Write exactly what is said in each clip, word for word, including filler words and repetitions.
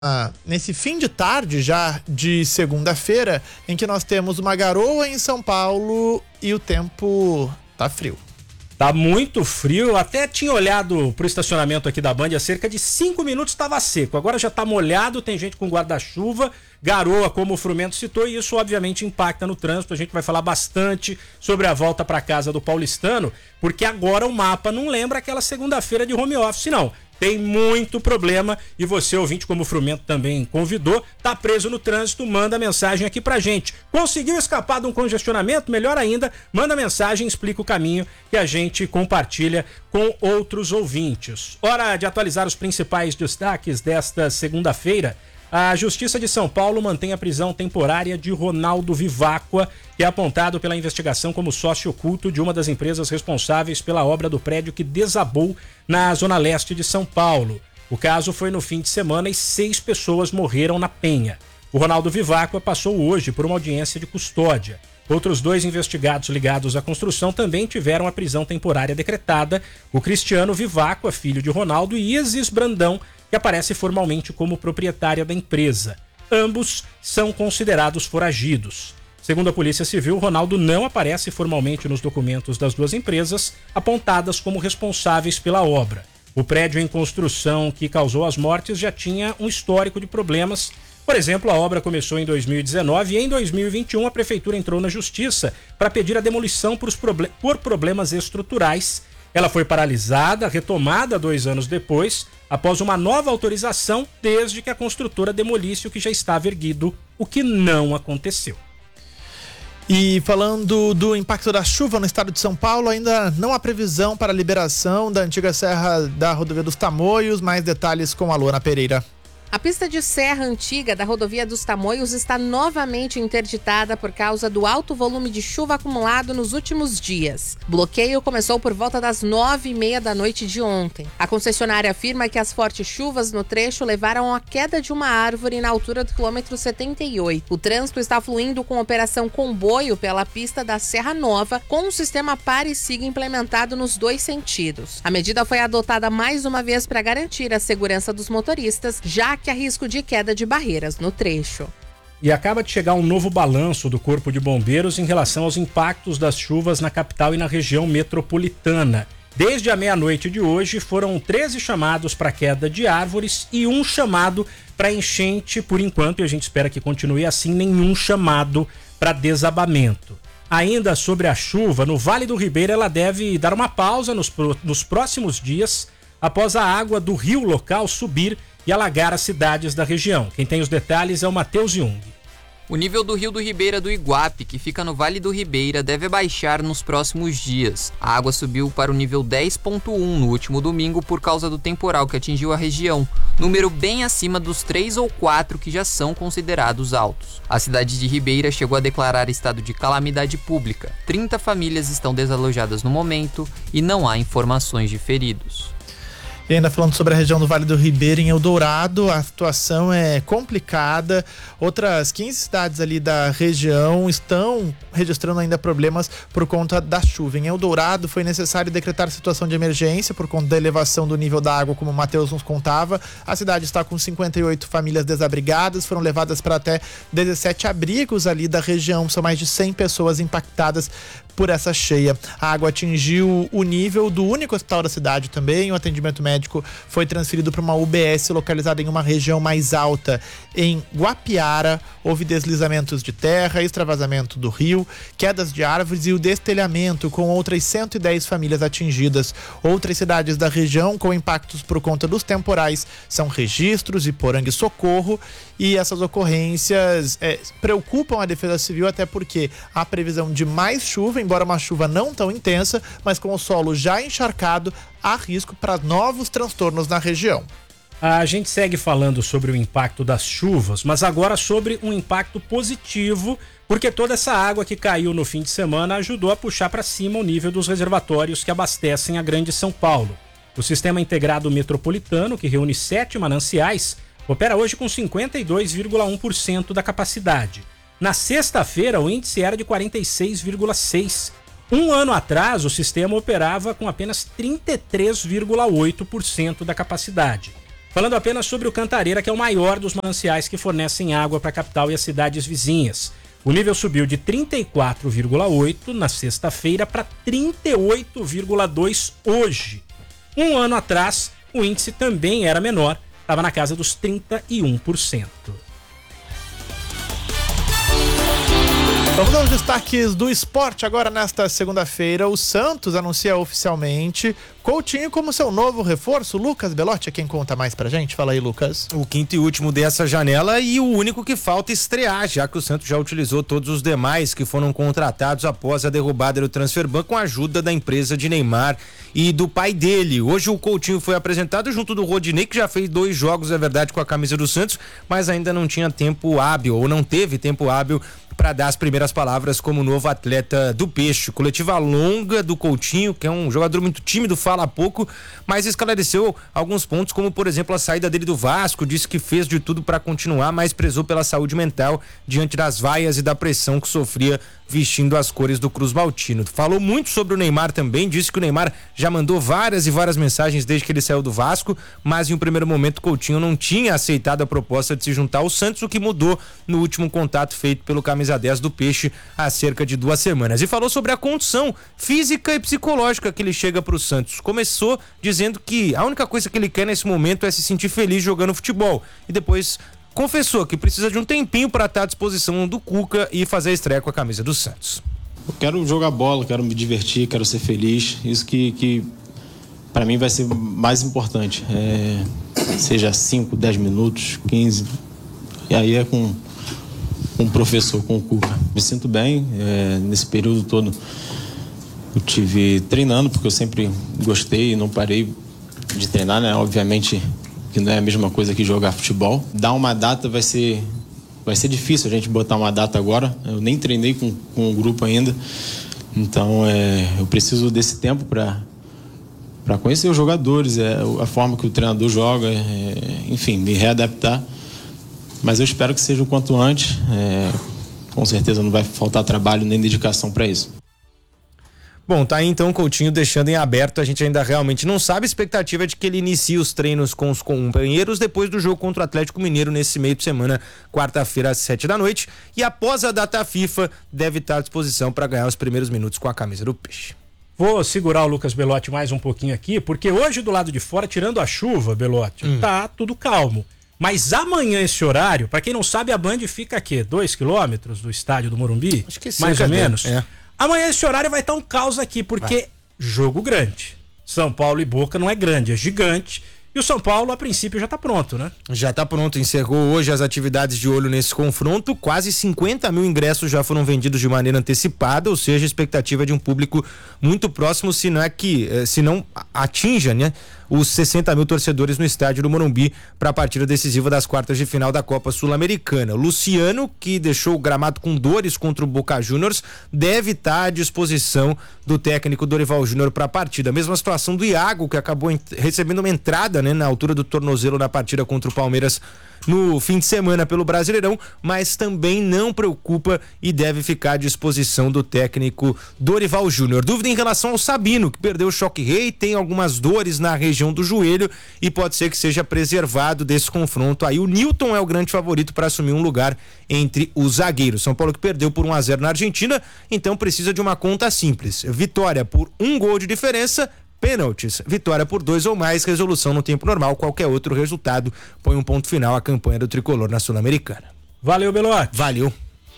Ah, nesse fim de tarde já de segunda-feira, em que nós temos uma garoa em São Paulo e o tempo tá frio. Tá muito frio, eu até tinha olhado pro estacionamento aqui da Band, há cerca de cinco minutos estava seco, agora já tá molhado, tem gente com guarda-chuva, garoa, como o Frumento citou, e isso obviamente impacta no trânsito. A gente vai falar bastante sobre a volta para casa do paulistano, porque agora o mapa não lembra aquela segunda-feira de home office, não. Tem muito problema e você, ouvinte, como o Frumento também convidou, tá preso no trânsito, manda mensagem aqui pra gente. Conseguiu escapar de um congestionamento? Melhor ainda, manda mensagem, explica o caminho que a gente compartilha com outros ouvintes. Hora de atualizar os principais destaques desta segunda-feira. A Justiça de São Paulo mantém a prisão temporária de Ronaldo Viváqua, que é apontado pela investigação como sócio oculto de uma das empresas responsáveis pela obra do prédio que desabou na zona leste de São Paulo. O caso foi no fim de semana e seis pessoas morreram na Penha. O Ronaldo Viváqua passou hoje por uma audiência de custódia. Outros dois investigados ligados à construção também tiveram a prisão temporária decretada: o Cristiano Viváqua, filho de Ronaldo, e Isis Brandão, que aparece formalmente como proprietária da empresa. Ambos são considerados foragidos. Segundo a Polícia Civil, Ronaldo não aparece formalmente nos documentos das duas empresas apontadas como responsáveis pela obra. O prédio em construção que causou as mortes já tinha um histórico de problemas. Por exemplo, a obra começou em dois mil e dezenove e em dois mil e vinte e um a Prefeitura entrou na Justiça para pedir a demolição por, por problemas estruturais. Ela foi paralisada, retomada dois anos depois, após uma nova autorização, desde que a construtora demolisse o que já estava erguido, o que não aconteceu. E falando do impacto da chuva no estado de São Paulo, ainda não há previsão para a liberação da antiga serra da rodovia dos Tamoios. Mais detalhes com a Luana Pereira. A pista de serra antiga da rodovia dos Tamoios está novamente interditada por causa do alto volume de chuva acumulado nos últimos dias. O bloqueio começou por volta das nove e meia da noite de ontem. A concessionária afirma que as fortes chuvas no trecho levaram à queda de uma árvore na altura do quilômetro setenta e oito. O trânsito está fluindo com operação comboio pela pista da Serra Nova, com um sistema pare e siga implementado nos dois sentidos. A medida foi adotada mais uma vez para garantir a segurança dos motoristas, já que há risco de queda de barreiras no trecho. E acaba de chegar um novo balanço do Corpo de Bombeiros em relação aos impactos das chuvas na capital e na região metropolitana. Desde a meia-noite de hoje, foram treze chamados para queda de árvores e um chamado para enchente, por enquanto, e a gente espera que continue assim, nenhum chamado para desabamento. Ainda sobre a chuva, no Vale do Ribeira, ela deve dar uma pausa nos, nos próximos dias, após a água do rio local subir e alagar as cidades da região. Quem tem os detalhes é o Matheus Jung. O nível do rio do Ribeira do Iguape, que fica no Vale do Ribeira, deve baixar nos próximos dias. A água subiu para o nível dez ponto um no último domingo por causa do temporal que atingiu a região, número bem acima dos três ou quatro que já são considerados altos. A cidade de Ribeira chegou a declarar estado de calamidade pública. trinta famílias estão desalojadas no momento e não há informações de feridos. E ainda falando sobre a região do Vale do Ribeira, em Eldorado, a situação é complicada. Outras quinze cidades ali da região estão registrando ainda problemas por conta da chuva. Em Eldorado foi necessário decretar situação de emergência por conta da elevação do nível da água, como o Matheus nos contava. A cidade está com cinquenta e oito famílias desabrigadas, foram levadas para até dezessete abrigos ali da região. São mais de cem pessoas impactadas por essa cheia. A água atingiu o nível do único hospital da cidade também. O atendimento médico foi transferido para uma U B S localizada em uma região mais alta. Em Guapiara, houve deslizamentos de terra, extravasamento do rio, quedas de árvores e o destelhamento, com outras cento e dez famílias atingidas. Outras cidades da região com impactos por conta dos temporais são Registros e Poranga e Socorro, e essas ocorrências é, preocupam a Defesa Civil, até porque há previsão de mais chuva, embora uma chuva não tão intensa, mas com o solo já encharcado, há risco para novos transtornos na região. A gente segue falando sobre o impacto das chuvas, mas agora sobre um impacto positivo, porque toda essa água que caiu no fim de semana ajudou a puxar para cima o nível dos reservatórios que abastecem a Grande São Paulo. O Sistema Integrado Metropolitano, que reúne sete mananciais, opera hoje com cinquenta e dois vírgula um por cento da capacidade. Na sexta-feira, o índice era de quarenta e seis vírgula seis por cento. Um ano atrás, o sistema operava com apenas trinta e três vírgula oito por cento da capacidade. falando apenas sobre o Cantareira, que é o maior dos mananciais que fornecem água para a capital e as cidades vizinhas. O nível subiu de trinta e quatro vírgula oito na sexta-feira para trinta e oito vírgula dois hoje. Um ano atrás, o índice também era menor, estava na casa dos trinta e um por cento. Vamos aos destaques do esporte agora nesta segunda-feira. O Santos anuncia oficialmente Coutinho como seu novo reforço. Lucas Belotti é quem conta mais pra gente. Fala aí, Lucas. O quinto e último dessa janela e o único que falta estrear, já que o Santos já utilizou todos os demais que foram contratados após a derrubada do Transferban com a ajuda da empresa de Neymar e do pai dele. Hoje o Coutinho foi apresentado junto do Rodinei, que já fez dois jogos, é verdade, com a camisa do Santos, mas ainda não tinha tempo hábil, ou não teve tempo hábil para dar as primeiras palavras como novo atleta do Peixe. Coletiva longa do Coutinho, que é um jogador muito tímido, fala pouco, mas esclareceu alguns pontos, como por exemplo a saída dele do Vasco, disse que fez de tudo para continuar, mas prezou pela saúde mental diante das vaias e da pressão que sofria vestindo as cores do Cruz Maltino. Falou muito sobre o Neymar também, disse que o Neymar já mandou várias e várias mensagens desde que ele saiu do Vasco, mas em um primeiro momento o Coutinho não tinha aceitado a proposta de se juntar ao Santos, o que mudou no último contato feito pelo camisa dez do Peixe há cerca de duas semanas. E falou sobre a condição física e psicológica que ele chega para o Santos. Começou dizendo que a única coisa que ele quer nesse momento é se sentir feliz jogando futebol, e depois confessou que precisa de um tempinho para estar à disposição do Cuca e fazer a estreia com a camisa do Santos. Eu quero jogar bola, quero me divertir, quero ser feliz. Isso que, que para mim vai ser mais importante. É, seja cinco, dez minutos, quinze. E aí é com, com o professor, com o Cuca. Me sinto bem. É, nesse período todo eu tive treinando, porque eu sempre gostei e não parei de treinar, né? Obviamente que não é a mesma coisa que jogar futebol. Dar uma data vai ser, vai ser difícil a gente botar uma data agora. Eu nem treinei com, com o grupo ainda. Então, é, eu preciso desse tempo para para conhecer os jogadores, é, a forma que o treinador joga, é, enfim, me readaptar. Mas eu espero que seja o quanto antes. É, com certeza não vai faltar trabalho nem dedicação para isso. Bom, tá aí então o Coutinho deixando em aberto, a gente ainda realmente não sabe, a expectativa é de que ele inicie os treinos com os companheiros depois do jogo contra o Atlético Mineiro nesse meio de semana, quarta-feira às sete da noite, e após a data FIFA deve estar à disposição para ganhar os primeiros minutos com a camisa do Peixe. Vou segurar o Lucas Belotti mais um pouquinho aqui, porque hoje do lado de fora, tirando a chuva, Belotti, hum. tá tudo calmo. Mas amanhã esse horário, para quem não sabe, a Band fica aqui, dois quilômetros do estádio do Morumbi, acho que sim, mais ou cadê? menos. É. Amanhã esse horário vai estar um caos aqui, porque vai. Jogo grande. São Paulo e Boca não é grande, é gigante. E o São Paulo, a princípio, já está pronto, né? Já está pronto, encerrou hoje as atividades de olho nesse confronto. Quase cinquenta mil ingressos já foram vendidos de maneira antecipada, ou seja, a expectativa é de um público muito próximo, se não é que, se não atinja, né, os sessenta mil torcedores no estádio do Morumbi para a partida decisiva das quartas de final da Copa Sul-Americana. Luciano, que deixou o gramado com dores contra o Boca Juniors, deve estar à disposição do técnico Dorival Júnior para a partida. Mesma situação do Iago, que acabou recebendo uma entrada, né, na altura do tornozelo na partida contra o Palmeiras no fim de semana pelo Brasileirão, mas também não preocupa e deve ficar à disposição do técnico Dorival Júnior. Dúvida em relação ao Sabino, que perdeu o choque rei, tem algumas dores na região do joelho e pode ser que seja preservado desse confronto. Aí o Nilton é o grande favorito para assumir um lugar entre os zagueiros. São Paulo que perdeu por um a zero na Argentina, então precisa de uma conta simples. Vitória por um gol de diferença, pênaltis, vitória por dois ou mais, resolução no tempo normal, qualquer outro resultado põe um ponto final à campanha do Tricolor na Sul-Americana. Valeu, Belotti. Valeu.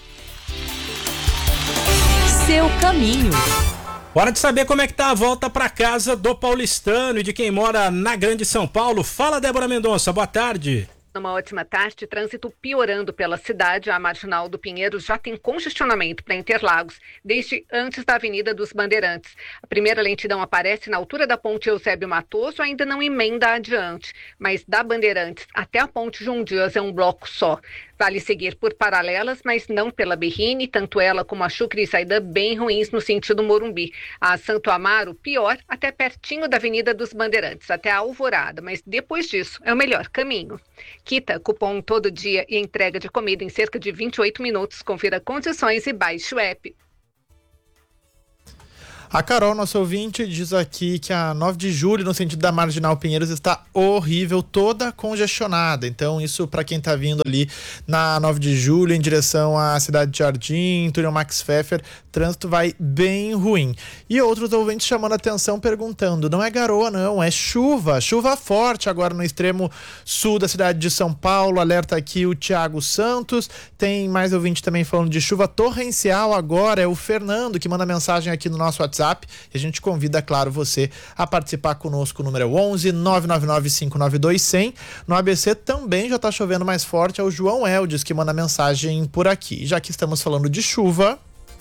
Seu caminho. Hora de saber como é que tá a volta para casa do paulistano e de quem mora na Grande São Paulo. Fala, Débora Mendonça, boa tarde. Numa ótima tarde, trânsito piorando pela cidade. A Marginal do Pinheiros já tem congestionamento para Interlagos, desde antes da Avenida dos Bandeirantes. A primeira lentidão aparece na altura da ponte Eusébio Matoso, ainda não emenda adiante, mas da Bandeirantes até a ponte João Dias é um bloco só. Vale seguir por paralelas, mas não pela Berrine, tanto ela como a Chucre e Saída bem ruins no sentido Morumbi. A Santo Amaro, pior, até pertinho da Avenida dos Bandeirantes, até a Alvorada, mas depois disso é o melhor caminho. Quita, cupom todo dia e entrega de comida em cerca de vinte e oito minutos. Confira condições e baixe o app. A Carol, nosso ouvinte, diz aqui que a nove de julho, no sentido da Marginal Pinheiros, está horrível, toda congestionada. Então, isso para quem está vindo ali na nove de julho, em direção à Cidade de Jardim, Túnel Max Pfeffer, trânsito vai bem ruim. E outros ouvintes chamando a atenção, perguntando, não é garoa não, é chuva, chuva forte agora no extremo sul da cidade de São Paulo. Alerta aqui o Thiago Santos. Tem mais ouvinte também falando de chuva torrencial agora, é o Fernando que manda mensagem aqui no nosso WhatsApp. E a gente convida, claro, você a participar conosco. O número é onze nove nove nove cinco nove dois zero zero. No A B C também já está chovendo mais forte. É o João Eldes que manda mensagem por aqui. Já que estamos falando de chuva...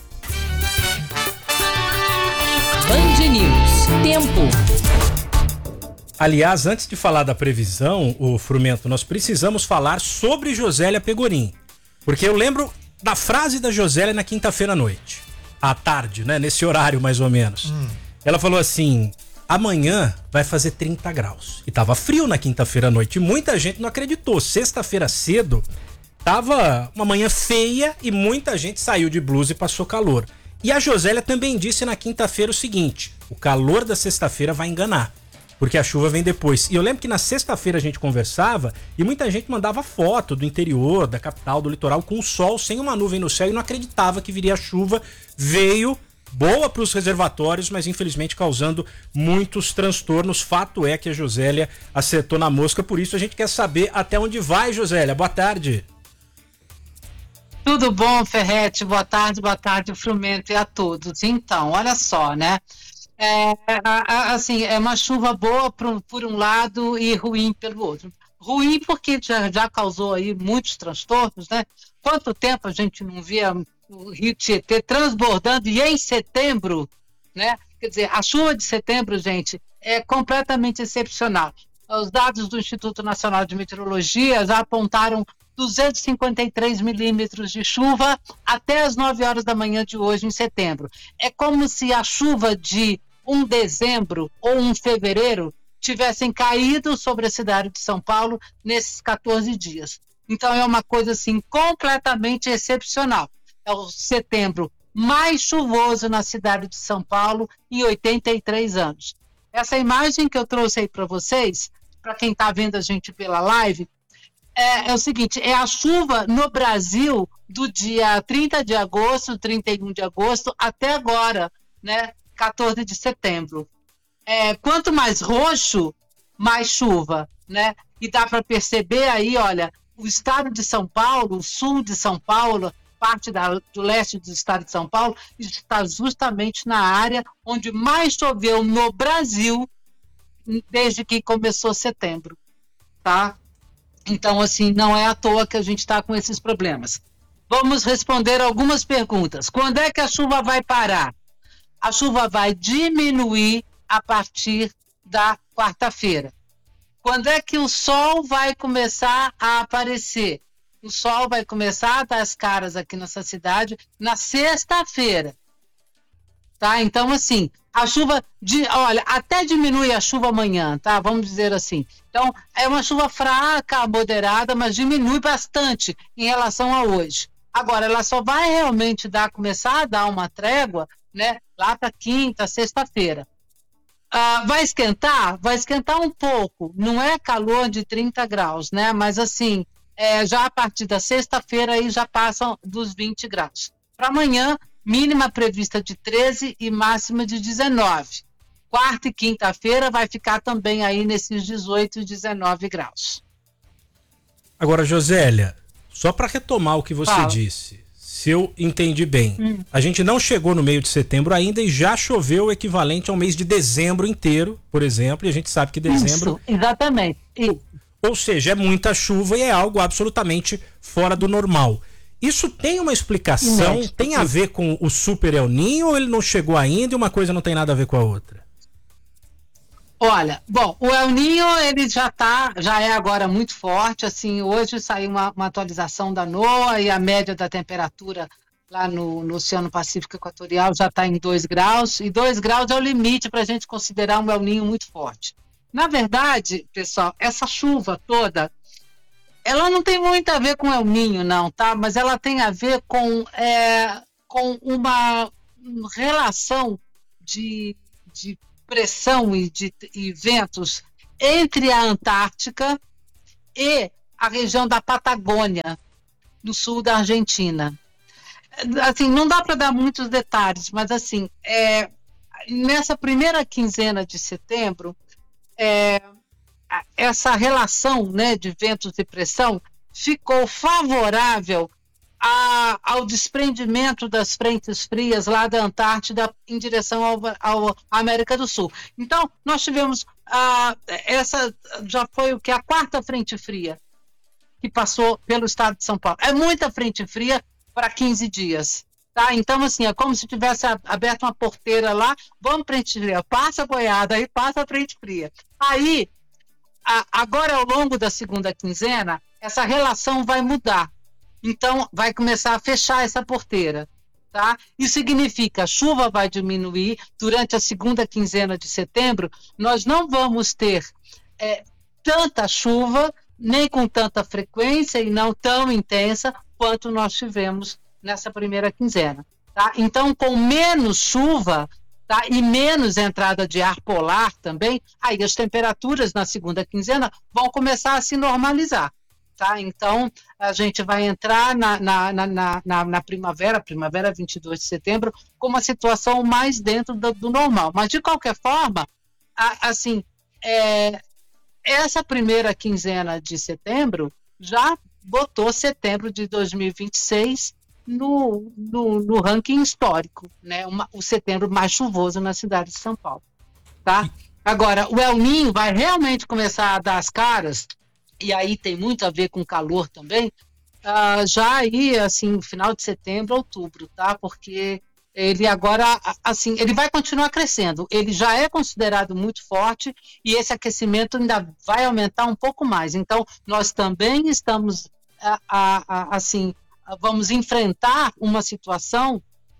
Band News. Tempo. Aliás, antes de falar da previsão, o Frumento, nós precisamos falar sobre Josélia Pegorim. Porque eu lembro da frase da Josélia na quinta-feira à noite. À tarde, né? Nesse horário, mais ou menos. Hum. Ela falou assim, amanhã vai fazer trinta graus. E tava frio na quinta-feira à noite. E muita gente não acreditou. Sexta-feira cedo, tava uma manhã feia e muita gente saiu de blusa e passou calor. E a Josélia também disse na quinta-feira o seguinte, o calor da sexta-feira vai enganar. Porque a chuva vem depois. E eu lembro que na sexta-feira a gente conversava e muita gente mandava foto do interior, da capital, do litoral, com o sol, sem uma nuvem no céu e não acreditava que viria a chuva. Veio, boa para os reservatórios, mas infelizmente causando muitos transtornos. Fato é que a Josélia acertou na mosca, por isso a gente quer saber até onde vai, Josélia. Boa tarde. Tudo bom, Ferretti? Boa tarde, boa tarde, Frumento e a todos. Então, olha só, né? É, assim, é uma chuva boa por, por um lado e ruim pelo outro. Ruim porque já, já causou aí muitos transtornos, né? Quanto tempo a gente não via o Rio Tietê transbordando e em setembro, né? Quer dizer, a chuva de setembro, gente, é completamente excepcional. Os dados do Instituto Nacional de Meteorologia já apontaram duzentos e cinquenta e três milímetros de chuva até as nove horas da manhã de hoje, em setembro. É como se a chuva de um dezembro ou um fevereiro tivessem caído sobre a cidade de São Paulo nesses quatorze dias. Então é uma coisa assim completamente excepcional. É o setembro mais chuvoso na cidade de São Paulo em oitenta e três anos. Essa imagem que eu trouxe aí para vocês, para quem está vendo a gente pela live, é, é o seguinte, é a chuva no Brasil do dia trinta de agosto, trinta e um de agosto até agora, né? quatorze de setembro. É, quanto mais roxo, mais chuva, né? E dá para perceber aí, olha, o estado de São Paulo, o sul de São Paulo, parte da, do leste do estado de São Paulo, está justamente na área onde mais choveu no Brasil desde que começou setembro, tá? Então, assim, não é à toa que a gente está com esses problemas. Vamos responder algumas perguntas. Quando é que a chuva vai parar? A chuva vai diminuir a partir da quarta-feira. Quando é que o sol vai começar a aparecer? O sol vai começar a dar as caras aqui nessa cidade na sexta-feira. Tá? Então, assim, a chuva, de, olha, até diminui a chuva amanhã, tá? Vamos dizer assim. Então, é uma chuva fraca, moderada, mas diminui bastante em relação a hoje. Agora, ela só vai realmente dar, começar a dar uma trégua, né, lá para quinta, sexta-feira. Ah, vai esquentar? Vai esquentar um pouco. Não é calor de trinta graus, né? Mas assim, é, já a partir da sexta-feira aí já passam dos vinte graus. Para amanhã, mínima prevista de treze e máxima de dezenove. Quarta e quinta-feira vai ficar também aí nesses dezoito e dezenove graus. Agora, Josélia, só para retomar o que você Fala. disse, se eu entendi bem, hum. a gente não chegou no meio de setembro ainda e já choveu o equivalente ao mês de dezembro inteiro, por exemplo, e a gente sabe que dezembro... Isso, exatamente. Isso. Ou seja, é muita chuva e é algo absolutamente fora do normal. Isso tem uma explicação, Inédito. tem a ver com o Super El Niño ou ele não chegou ainda e uma coisa não tem nada a ver com a outra? Olha, bom, o El Niño, ele já tá, já é agora muito forte, assim, hoje saiu uma, uma atualização da NOAA e a média da temperatura lá no, no Oceano Pacífico Equatorial já está em dois graus, e dois graus é o limite para a gente considerar um El Niño muito forte. Na verdade, pessoal, essa chuva toda, ela não tem muito a ver com El Niño, não, tá? Mas ela tem a ver com, é, com uma relação de, de pressão e de e ventos entre a Antártica e a região da Patagônia, no sul da Argentina. Assim, não dá para dar muitos detalhes, mas assim, é, nessa primeira quinzena de setembro, é, essa relação, né, de ventos e pressão ficou favorável a, ao desprendimento das frentes frias lá da Antártida em direção ao, ao à América do Sul. Então, nós tivemos, a, essa já foi o que? A quarta frente fria que passou pelo estado de São Paulo. É muita frente fria para quinze dias. Tá? Então, assim, é como se tivesse aberto uma porteira lá, vamos frente fria, passa a boiada, aí passa a frente fria. Aí, a, agora ao longo da segunda quinzena, essa relação vai mudar. Então, vai começar a fechar essa porteira. Tá? Isso significa, a chuva vai diminuir durante a segunda quinzena de setembro, nós não vamos ter é, tanta chuva, nem com tanta frequência e não tão intensa quanto nós tivemos nessa primeira quinzena. Tá? Então, com menos chuva, tá? E menos entrada de ar polar também, aí as temperaturas na segunda quinzena vão começar a se normalizar. Tá? Então, a gente vai entrar na, na, na, na, na primavera, primavera vinte e dois de setembro, com uma situação mais dentro do, do normal. Mas, de qualquer forma, a, assim, é, essa primeira quinzena de setembro já botou setembro de dois mil e vinte e seis no, no, no ranking histórico, né? Uma, o setembro mais chuvoso na cidade de São Paulo. Tá? Agora, o El Niño vai realmente começar a dar as caras, e aí tem muito a ver com calor também, uh, já aí, assim, final de setembro, outubro, tá? Porque ele agora, assim, ele vai continuar crescendo, ele já é considerado muito forte e esse aquecimento ainda vai aumentar um pouco mais. Então, nós também estamos, a, a, a, assim, vamos enfrentar uma situação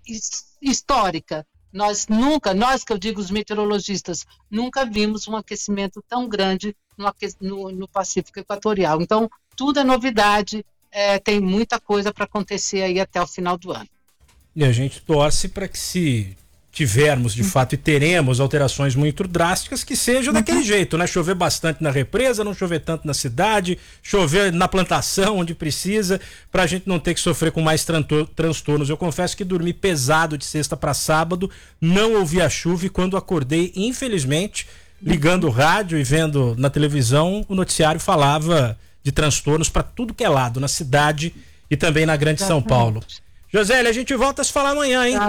histórica. Nós nunca, nós que eu digo os meteorologistas, nunca vimos um aquecimento tão grande no, no, no Pacífico Equatorial. Então, tudo é novidade, é, tem muita coisa para acontecer aí até o final do ano. E a gente torce para que, se tivermos de fato e teremos alterações muito drásticas, que seja uhum. daquele jeito, né? Chover bastante na represa, não chover tanto na cidade, chover na plantação onde precisa, para a gente não ter que sofrer com mais transtornos. Eu confesso que dormi pesado de sexta para sábado, não ouvi a chuva e quando acordei, infelizmente, ligando o rádio e vendo na televisão, o noticiário falava de transtornos para tudo que é lado, na cidade e também na Grande São Paulo. Josélia, a gente volta a se falar amanhã, hein?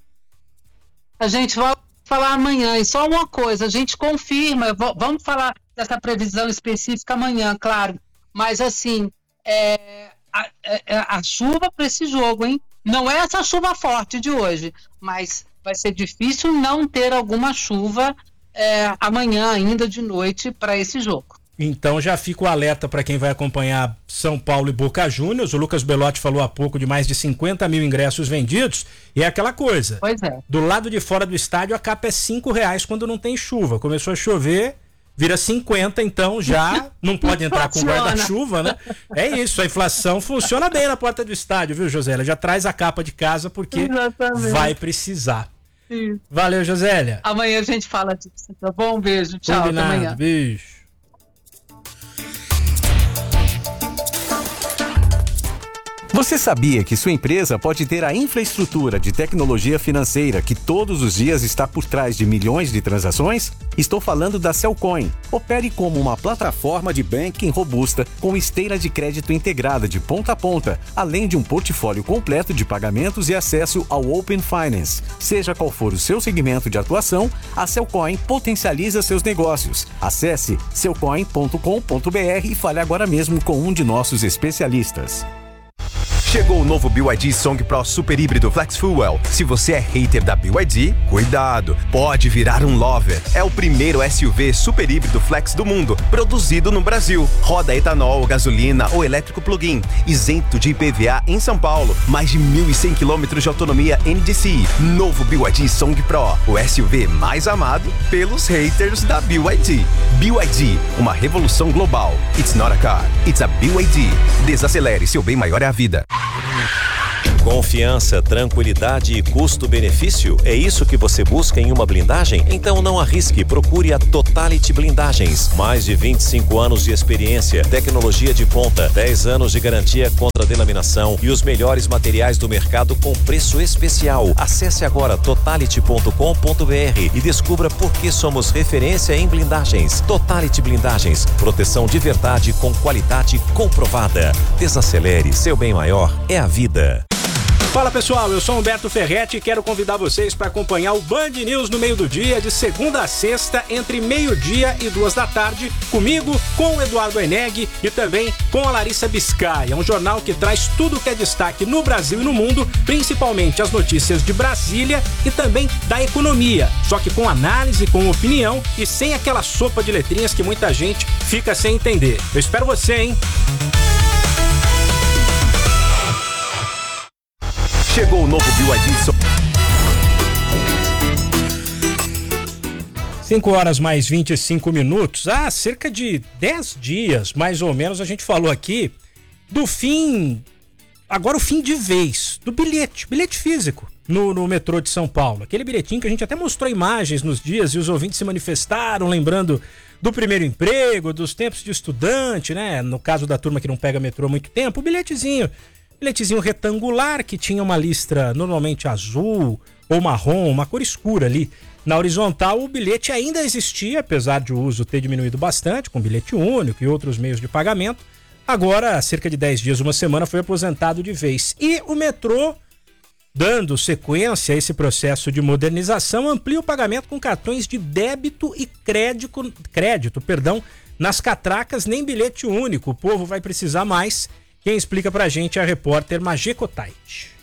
A gente volta a falar amanhã. E só uma coisa, a gente confirma, vamos falar dessa previsão específica amanhã, claro. Mas assim, é, a, a, a chuva para esse jogo, hein? Não é essa chuva forte de hoje, mas vai ser difícil não ter alguma chuva é, amanhã ainda de noite para esse jogo. Então já fica o alerta para quem vai acompanhar São Paulo e Boca Juniors. O Lucas Belotti falou há pouco de mais de cinquenta mil ingressos vendidos. E é aquela coisa. Pois é. Do lado de fora do estádio a capa é cinco reais quando não tem chuva. Começou a chover, vira cinquenta, então já não pode entrar com guarda-chuva, né? É isso, a inflação funciona bem na porta do estádio, viu, Josélia? Já traz a capa de casa porque Exatamente. Vai precisar. Sim. Valeu, Josélia. Amanhã a gente fala disso, tá bom? Um beijo, tchau, Combinado, até amanhã. Beijo. Você sabia que sua empresa pode ter a infraestrutura de tecnologia financeira que todos os dias está por trás de milhões de transações? Estou falando da Cellcoin. Opere como uma plataforma de banking robusta com esteira de crédito integrada de ponta a ponta, além de um portfólio completo de pagamentos e acesso ao Open Finance. Seja qual for o seu segmento de atuação, a Cellcoin potencializa seus negócios. Acesse cellcoin ponto com ponto br e fale agora mesmo com um de nossos especialistas. Chegou o novo B Y D Song Pro Super Híbrido Flex Fuel. Se você é hater da B Y D, cuidado, pode virar um lover. É o primeiro S U V super híbrido flex do mundo, produzido no Brasil. Roda etanol, gasolina ou elétrico plug-in, isento de I P V A em São Paulo. Mais de mil e cem quilômetros de autonomia N D C I. Novo B Y D Song Pro, o S U V mais amado pelos haters da B Y D. B Y D, uma revolução global. It's not a car, it's a B Y D. Desacelere, seu bem maior é a vida. Confiança, tranquilidade e custo-benefício? É isso que você busca em uma blindagem? Então não arrisque, procure a Totality Blindagens. Mais de vinte e cinco anos de experiência, tecnologia de ponta, dez anos de garantia contra delaminação e os melhores materiais do mercado com preço especial. Acesse agora totality ponto com ponto b r e descubra por que somos referência em blindagens. Totality Blindagens, proteção de verdade com qualidade comprovada. Desacelere, seu bem maior é a vida. Fala pessoal, eu sou Humberto Ferretti e quero convidar vocês para acompanhar o Band News no meio do dia, de segunda a sexta, entre meio-dia e duas da tarde, comigo, com o Eduardo Eneg e também com a Larissa Biscaia. Um jornal que traz tudo que é destaque no Brasil e no mundo, principalmente as notícias de Brasília e também da economia. Só que com análise, com opinião e sem aquela sopa de letrinhas que muita gente fica sem entender. Eu espero você, hein? Chegou o novo B Y D Som... cinco horas mais vinte e cinco minutos. Há cerca de dez dias, mais ou menos, a gente falou aqui do fim, agora o fim de vez, do bilhete, bilhete físico no, no metrô de São Paulo. Aquele bilhetinho que a gente até mostrou imagens nos dias e os ouvintes se manifestaram, lembrando do primeiro emprego, dos tempos de estudante, né? No caso da turma que não pega metrô há muito tempo, o bilhetezinho. Bilhetezinho retangular que tinha uma listra normalmente azul ou marrom, uma cor escura ali. Na horizontal, o bilhete ainda existia, apesar de o uso ter diminuído bastante, com bilhete único e outros meios de pagamento. Agora, há cerca de dez dias, uma semana, foi aposentado de vez. E o metrô, dando sequência a esse processo de modernização, amplia o pagamento com cartões de débito e crédito, crédito, perdão, nas catracas, nem bilhete único. O povo vai precisar mais. Quem explica pra gente é a repórter Magê Kotait.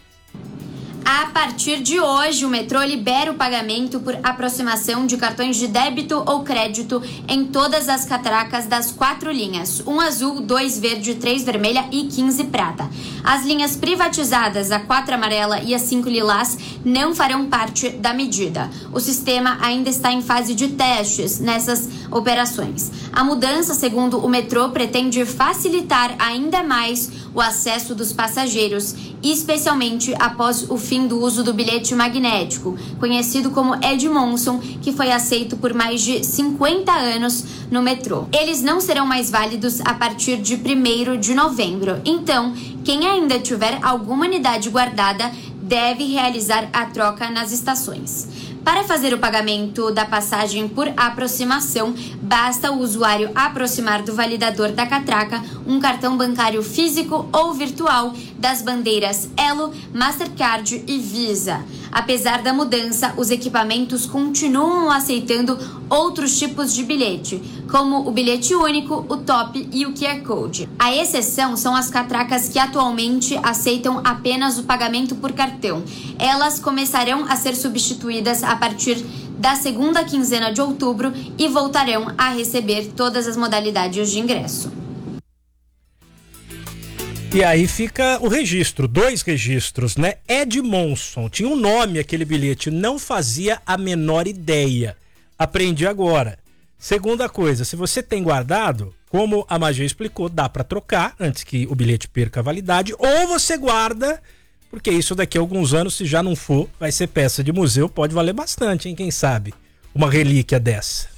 A partir de hoje, o metrô libera o pagamento por aproximação de cartões de débito ou crédito em todas as catracas das quatro linhas, um azul, dois verde, três vermelha e quinze prata. As linhas privatizadas, a quatro amarela e a cinco lilás, não farão parte da medida. O sistema ainda está em fase de testes nessas operações. A mudança, segundo o metrô, pretende facilitar ainda mais o acesso dos passageiros, especialmente após o fim do uso do bilhete magnético, conhecido como Edmondson, que foi aceito por mais de cinquenta anos no metrô. Eles não serão mais válidos a partir de primeiro de novembro. Então, quem ainda tiver alguma unidade guardada deve realizar a troca nas estações. Para fazer o pagamento da passagem por aproximação, basta o usuário aproximar do validador da catraca um cartão bancário físico ou virtual das bandeiras Elo, Mastercard e Visa. Apesar da mudança, os equipamentos continuam aceitando outros tipos de bilhete, como o bilhete único, o top e o Q R Code. A exceção são as catracas que atualmente aceitam apenas o pagamento por cartão. Elas começarão a ser substituídas a partir da segunda quinzena de outubro e voltarão a receber todas as modalidades de ingresso. E aí fica o registro, dois registros, né? Edmondson, tinha um nome aquele bilhete, não fazia a menor ideia. Aprendi agora. Segunda coisa, se você tem guardado, como a Magê explicou, dá para trocar antes que o bilhete perca a validade, ou você guarda, porque isso daqui a alguns anos, se já não for, vai ser peça de museu, pode valer bastante, hein? Quem sabe? Uma relíquia dessa.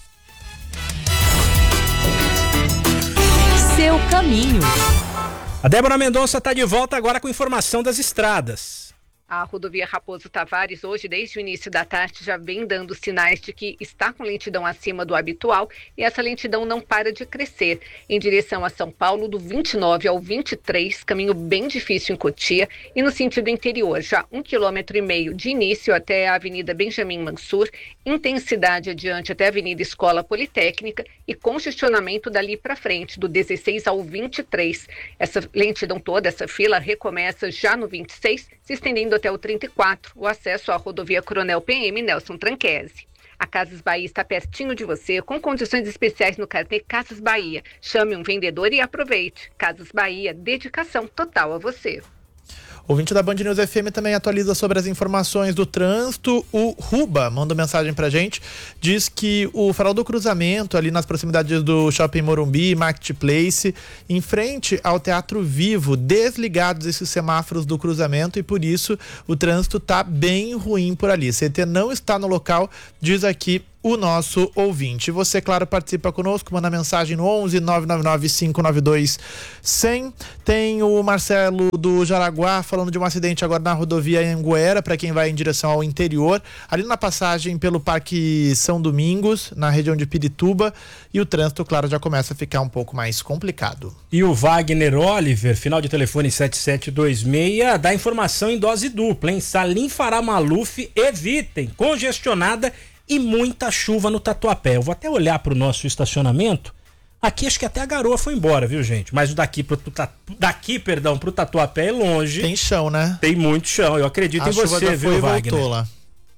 Seu caminho. A Débora Mendonça está de volta agora com informação das estradas. A rodovia Raposo Tavares, hoje, desde o início da tarde, já vem dando sinais de que está com lentidão acima do habitual e essa lentidão não para de crescer. Em direção a São Paulo, do vinte e nove ao vinte e três, caminho bem difícil em Cotia, e no sentido interior, já um quilômetro e meio de início até a Avenida Benjamin Mansur, intensidade adiante até a Avenida Escola Politécnica e congestionamento dali para frente, do dezesseis ao vinte e três. Essa lentidão toda, essa fila, recomeça já no vinte e seis, se estendendo até o trinta e quatro, o acesso à rodovia Coronel P M Nelson Tranquese. A Casas Bahia está pertinho de você, com condições especiais no cartê Casas Bahia. Chame um vendedor e aproveite. Casas Bahia, dedicação total a você. Ouvinte da Band News F M também atualiza sobre as informações do trânsito. O Ruba mandou mensagem pra gente, diz que o farol do cruzamento ali nas proximidades do Shopping Morumbi, Marketplace, em frente ao Teatro Vivo, desligados esses semáforos do cruzamento e por isso o trânsito tá bem ruim por ali. C T não está no local, diz aqui o nosso ouvinte. Você, claro, participa conosco, manda mensagem no onze nove nove nove cinco nove dois cem. Tem o Marcelo do Jaraguá falando de um acidente agora na rodovia Anguera, para quem vai em direção ao interior, ali na passagem pelo Parque São Domingos, na região de Pirituba, e o trânsito, claro, já começa a ficar um pouco mais complicado. E o Wagner Oliver, final de telefone sete sete dois seis, dá informação em dose dupla, hein? Salim Fará Maluf, evitem, congestionada e muita chuva no Tatuapé. Eu vou até olhar para o nosso estacionamento. Aqui acho que até a garoa foi embora, viu, gente? Mas o daqui, pro, daqui perdão, pro Tatuapé é longe. Tem chão, né? Tem muito chão. Eu acredito a em você, viu, Wagner? Voltou lá.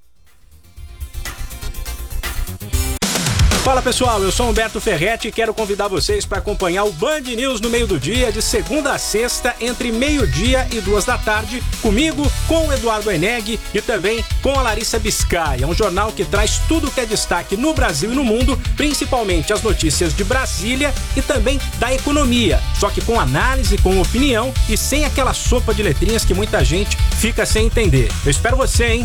Fala pessoal, eu sou Humberto Ferretti e quero convidar vocês para acompanhar o Band News no meio do dia, de segunda a sexta, entre meio-dia e duas da tarde, comigo, com o Eduardo Eneg e também com a Larissa Biscay. É um jornal que traz tudo que é destaque no Brasil e no mundo, principalmente as notícias de Brasília e também da economia, só que com análise, com opinião e sem aquela sopa de letrinhas que muita gente fica sem entender. Eu espero você, hein?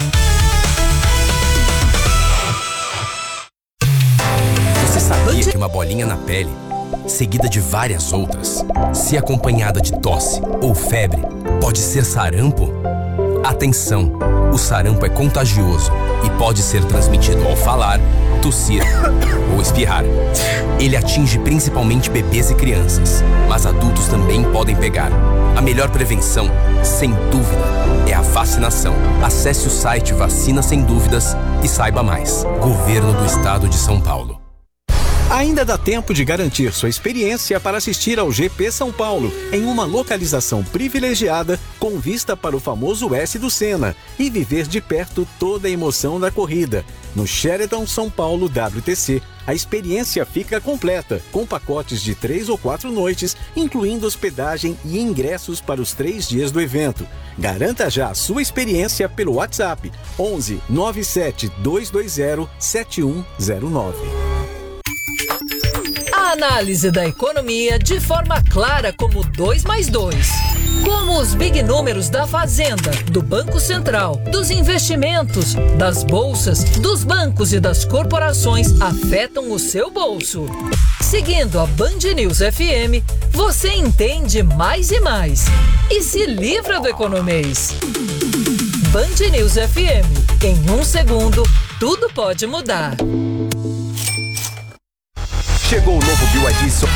Você sabia que uma bolinha na pele, seguida de várias outras, se acompanhada de tosse ou febre, pode ser sarampo? Atenção! O sarampo é contagioso e pode ser transmitido ao falar, tossir ou espirrar. Ele atinge principalmente bebês e crianças, mas adultos também podem pegar. A melhor prevenção, sem dúvida, é a vacinação. Acesse o site Vacina Sem Dúvidas e saiba mais. Governo do Estado de São Paulo. Ainda dá tempo de garantir sua experiência para assistir ao G P São Paulo, em uma localização privilegiada com vista para o famoso S do Senna e viver de perto toda a emoção da corrida. No Sheraton São Paulo W T C, a experiência fica completa, com pacotes de três ou quatro noites, incluindo hospedagem e ingressos para os três dias do evento. Garanta já a sua experiência pelo WhatsApp onze nove sete dois dois zero sete um zero nove. A análise da economia de forma clara como dois mais dois. Como os big números da Fazenda, do Banco Central, dos investimentos, das bolsas, dos bancos e das corporações afetam o seu bolso. Seguindo a Band News F M, você entende mais e mais. E se livra do economês. Band News F M. Em um segundo, tudo pode mudar. Chegou o novo B Y D Som...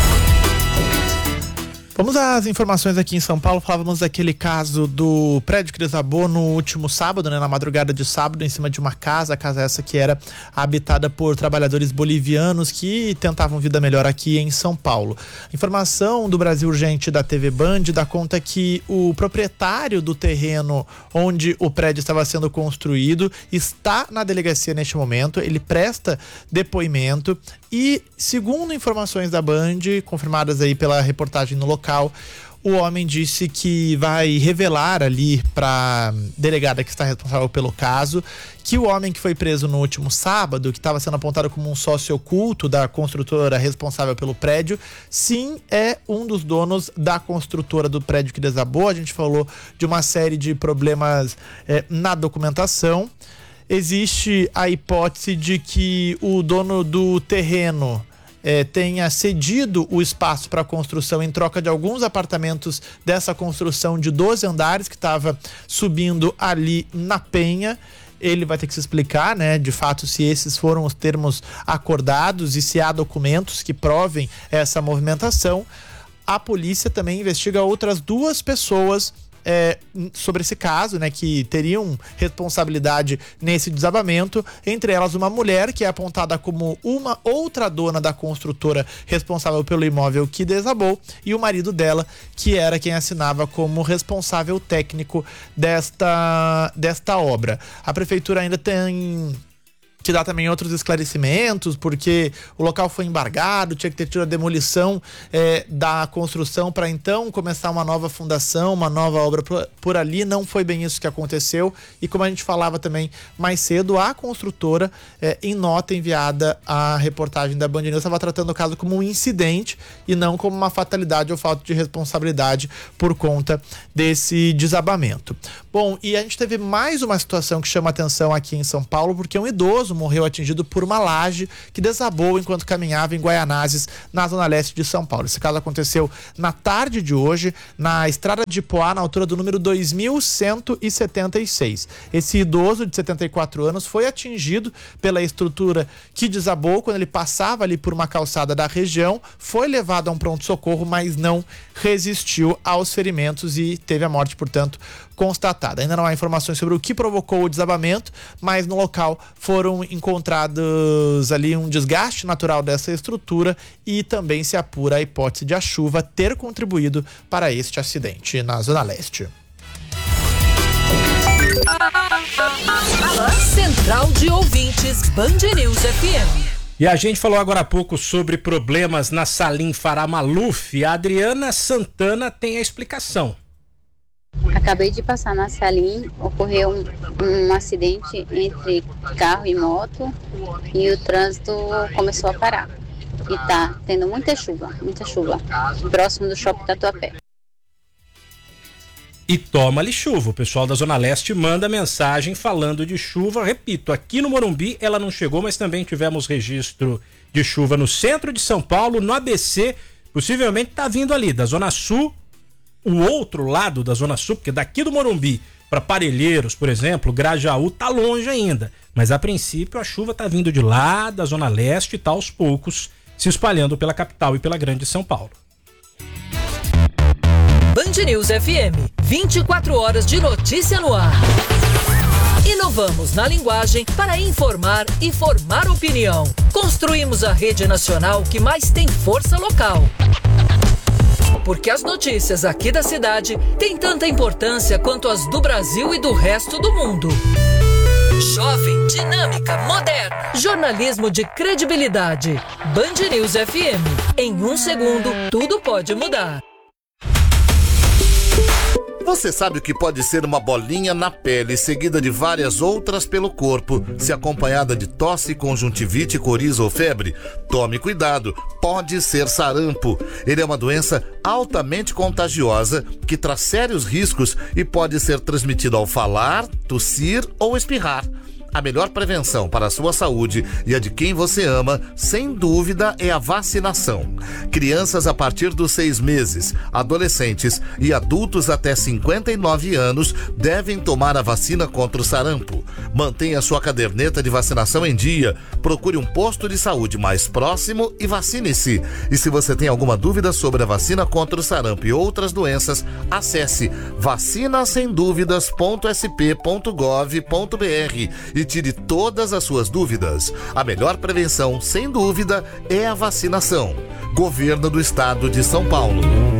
Vamos às informações aqui em São Paulo. Falávamos daquele caso do prédio que desabou no último sábado, né, na madrugada de sábado, em cima de uma casa. A casa essa que era habitada por trabalhadores bolivianos que tentavam vida melhor aqui em São Paulo. Informação do Brasil Urgente da T V Band dá conta que o proprietário do terreno onde o prédio estava sendo construído está na delegacia neste momento. Ele presta depoimento e, segundo informações da Band, confirmadas aí pela reportagem no local, o homem disse que vai revelar ali para a delegada que está responsável pelo caso que o homem que foi preso no último sábado, que estava sendo apontado como um sócio oculto da construtora responsável pelo prédio, sim, é um dos donos da construtora do prédio que desabou. A gente falou de uma série de problemas é, na documentação. Existe a hipótese de que o dono do terreno É, tenha cedido o espaço para a construção em troca de alguns apartamentos dessa construção de doze andares que estava subindo ali na Penha. Ele vai ter que se explicar, né, de fato, se esses foram os termos acordados e se há documentos que provem essa movimentação. A polícia também investiga outras duas pessoas É, sobre esse caso, né, que teriam responsabilidade nesse desabamento, entre elas uma mulher que é apontada como uma outra dona da construtora responsável pelo imóvel que desabou, e o marido dela, que era quem assinava como responsável técnico desta, desta obra. A prefeitura ainda tem que dá também outros esclarecimentos, porque o local foi embargado, tinha que ter tido a demolição é, da construção para então começar uma nova fundação, uma nova obra por, por ali. Não foi bem isso que aconteceu, e como a gente falava também mais cedo, a construtora, é, em nota enviada à reportagem da Band News, estava tratando o caso como um incidente e não como uma fatalidade ou falta de responsabilidade por conta desse desabamento. Bom, e a gente teve mais uma situação que chama atenção aqui em São Paulo, porque um idoso morreu atingido por uma laje que desabou enquanto caminhava em Guaianazes, na zona leste de São Paulo. Esse caso aconteceu na tarde de hoje, na estrada de Poá, na altura do número dois mil cento e setenta e seis. Esse idoso de setenta e quatro anos foi atingido pela estrutura que desabou quando ele passava ali por uma calçada da região, foi levado a um pronto-socorro, mas não resistiu aos ferimentos e teve a morte, portanto, constatada. Ainda não há informações sobre o que provocou o desabamento, mas no local foram encontrados ali um desgaste natural dessa estrutura e também se apura a hipótese de a chuva ter contribuído para este acidente na Zona Leste. Central de Ouvintes Band News F M. E a gente falou agora há pouco sobre problemas na Salim Farah Maluf. A Adriana Santana tem a explicação. Acabei de passar na Salim, ocorreu um, um acidente entre carro e moto e o trânsito começou a parar. E tá tendo muita chuva, muita chuva, próximo do Shopping Tatuapé. E toma-lhe chuva. O pessoal da Zona Leste manda mensagem falando de chuva. Repito, aqui no Morumbi ela não chegou, mas também tivemos registro de chuva no centro de São Paulo, no A B C, possivelmente tá vindo ali da Zona Sul, o outro lado da Zona Sul, porque daqui do Morumbi para Parelheiros, por exemplo, Grajaú tá longe ainda, mas a princípio a chuva tá vindo de lá da Zona Leste e tá aos poucos se espalhando pela capital e pela grande São Paulo. Band News F M, vinte e quatro horas de notícia no ar. Inovamos na linguagem para informar e formar opinião. Construímos a rede nacional que mais tem força local. Porque as notícias aqui da cidade têm tanta importância quanto as do Brasil e do resto do mundo. Jovem, dinâmica, moderna. Jornalismo de credibilidade. Band News F M. Em um segundo, tudo pode mudar. Você sabe o que pode ser uma bolinha na pele seguida de várias outras pelo corpo, se acompanhada de tosse, conjuntivite, coriza ou febre? Tome cuidado, pode ser sarampo. Ele é uma doença altamente contagiosa que traz sérios riscos e pode ser transmitido ao falar, tossir ou espirrar. A melhor prevenção para a sua saúde e a de quem você ama, sem dúvida, é a vacinação. Crianças a partir dos seis meses, adolescentes e adultos até cinquenta e nove anos devem tomar a vacina contra o sarampo. Mantenha sua caderneta de vacinação em dia, procure um posto de saúde mais próximo e vacine-se. E se você tem alguma dúvida sobre a vacina contra o sarampo e outras doenças, acesse vacina sem dúvidas ponto s p ponto gov ponto b r e tire todas as suas dúvidas. A melhor prevenção, sem dúvida, é a vacinação. Governo do Estado de São Paulo.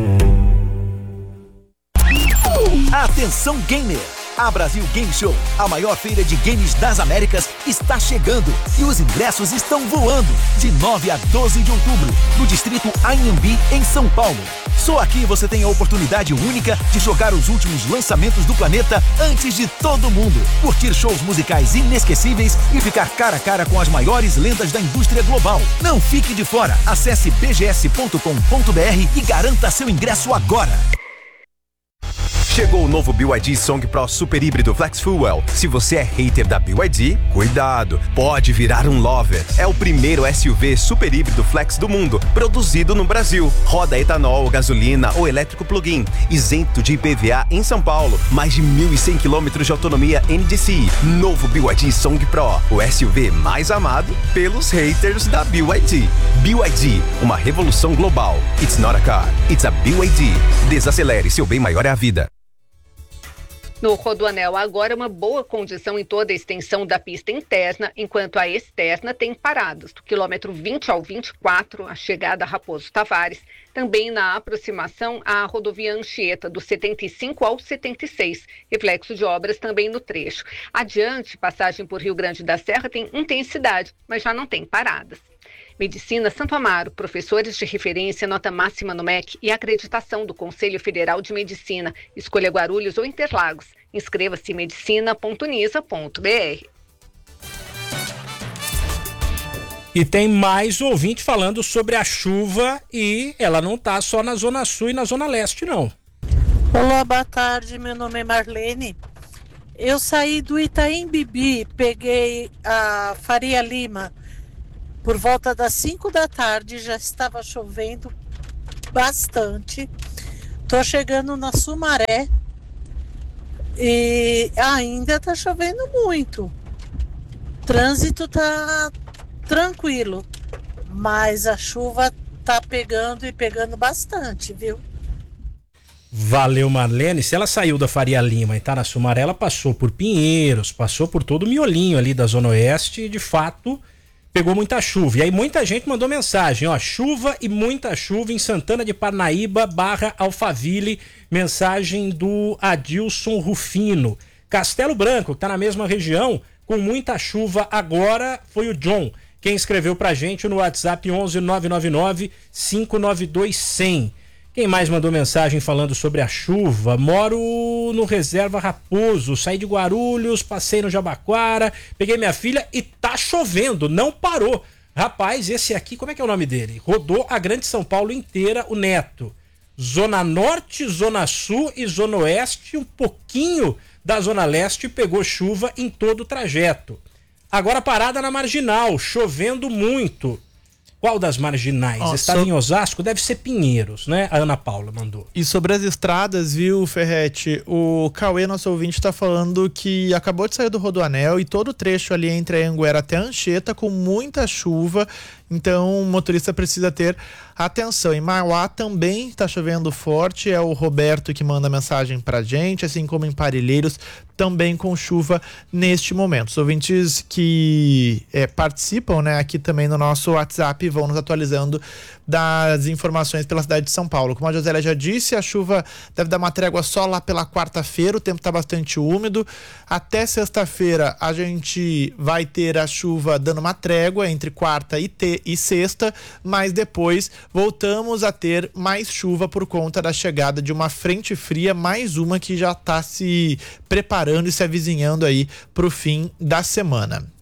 Atenção gamer! A Brasil Game Show, a maior feira de games das Américas, está chegando e os ingressos estão voando de nove a doze de outubro, no distrito Anhembi, em São Paulo. Só aqui você tem a oportunidade única de jogar os últimos lançamentos do planeta antes de todo mundo, curtir shows musicais inesquecíveis e ficar cara a cara com as maiores lendas da indústria global. Não fique de fora, acesse b g s ponto com ponto b r e garanta seu ingresso agora. Chegou o novo B Y D Song Pro Super Híbrido Flex Fuel. Se você é hater da B Y D, cuidado, pode virar um lover. É o primeiro S U V super híbrido flex do mundo, produzido no Brasil. Roda etanol, gasolina ou elétrico plug-in, isento de I P V A em São Paulo. Mais de mil e cem quilômetros de autonomia N D C I. Novo B Y D Song Pro, o S U V mais amado pelos haters da B Y D. B Y D, uma revolução global. It's not a car, it's a B Y D. Desacelere, seu bem maior é a vida. No Rodoanel, agora uma boa condição em toda a extensão da pista interna, enquanto a externa tem paradas do quilômetro vinte ao vinte e quatro, a chegada a Raposo Tavares, também na aproximação à rodovia Anchieta, do setenta e cinco ao setenta e seis, reflexo de obras também no trecho. Adiante, passagem por Rio Grande da Serra tem intensidade, mas já não tem paradas. Medicina Santo Amaro, professores de referência, nota máxima no M E C e acreditação do Conselho Federal de Medicina. Escolha Guarulhos ou Interlagos. Inscreva-se em medicina ponto unisa ponto b r. E tem mais ouvinte falando sobre a chuva e ela não tá só na Zona Sul e na Zona Leste, não. Olá, boa tarde, meu nome é Marlene. Eu saí do Itaim Bibi, peguei a Faria Lima. Por volta das cinco da tarde, já estava chovendo bastante. Tô chegando na Sumaré e ainda tá chovendo muito. Trânsito tá tranquilo, mas a chuva tá pegando e pegando bastante, viu? Valeu, Marlene. Se ela saiu da Faria Lima e tá na Sumaré, ela passou por Pinheiros, passou por todo o miolinho ali da Zona Oeste e, de fato, pegou muita chuva. E aí muita gente mandou mensagem, ó, chuva e muita chuva em Santana de Parnaíba barra Alphaville, mensagem do Adilson Rufino. Castelo Branco, que tá na mesma região, com muita chuva agora, foi o John, quem escreveu pra gente no WhatsApp onze nove nove nove cinco nove dois zero zero. Quem mais mandou mensagem falando sobre a chuva? Moro no Reserva Raposo, saí de Guarulhos, passei no Jabaquara, peguei minha filha e tá chovendo, não parou. Rapaz, esse aqui, como é que é o nome dele? Rodou a Grande São Paulo inteira, o Neto. Zona Norte, Zona Sul e Zona Oeste, um pouquinho da Zona Leste, pegou chuva em todo o trajeto. Agora parada na Marginal, chovendo muito. Qual das marginais? Oh, Estava so... em Osasco? Deve ser Pinheiros, né? A Ana Paula mandou. E sobre as estradas, viu, Ferretti? O Cauê, nosso ouvinte, está falando que acabou de sair do Rodoanel e todo o trecho ali entre a Anguera até a Anchieta com muita chuva. Então o motorista precisa ter atenção. Em Mauá também está chovendo forte, é o Roberto que manda mensagem pra gente, assim como em Parelheiros, também com chuva neste momento. Os ouvintes que é, participam, né, aqui também no nosso WhatsApp vão nos atualizando das informações pela cidade de São Paulo. Como a Josélia já disse, a chuva deve dar uma trégua só lá pela quarta-feira, o tempo está bastante úmido. Até sexta-feira a gente vai ter a chuva dando uma trégua entre quarta e, te, e sexta, mas depois voltamos a ter mais chuva por conta da chegada de uma frente fria, mais uma que já está se preparando e se avizinhando aí para o fim da semana.